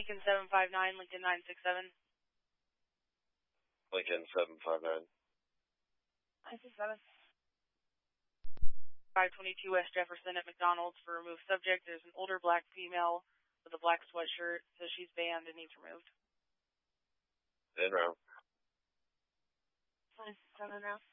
Lincoln 759, Lincoln 967. Lincoln 759. 967. 522 West Jefferson at McDonald's for removed subject. There's an older black female with a black sweatshirt, so she's banned and needs removed. In route. 967 now.